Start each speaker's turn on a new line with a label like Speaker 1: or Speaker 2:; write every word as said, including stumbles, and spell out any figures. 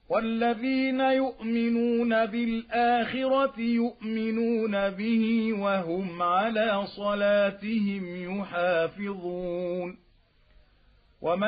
Speaker 1: والذين يؤمنون بالآخرة يؤمنون به وهم على صلاتهم يحافظون ومن